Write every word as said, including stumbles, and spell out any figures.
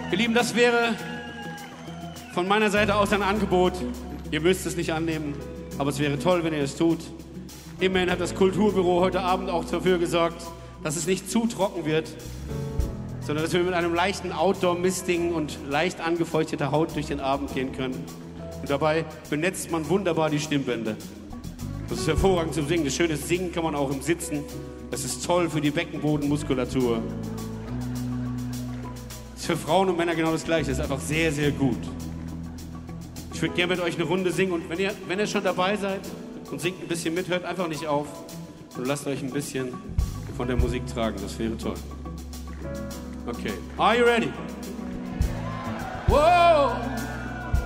Ihr Lieben, das wäre von meiner Seite aus ein Angebot. Ihr müsst es nicht annehmen, aber es wäre toll, wenn ihr es tut. Immerhin hat das Kulturbüro heute Abend auch dafür gesorgt, dass es nicht zu trocken wird, sondern dass wir mit einem leichten Outdoor-Misting und leicht angefeuchteter Haut durch den Abend gehen können. Und dabei benetzt man wunderbar die Stimmbänder. Das ist hervorragend zum Singen. Das schöne Singen kann man auch im Sitzen. Das ist toll für die Beckenbodenmuskulatur. Das ist für Frauen und Männer genau das Gleiche. Das ist einfach sehr, sehr gut. Ich würde gerne mit euch eine Runde singen. Und wenn ihr, wenn ihr schon dabei seid und singt ein bisschen mit, hört einfach nicht auf und lasst euch ein bisschen von der Musik tragen. Das wäre toll. Okay. Are you ready? Whoa!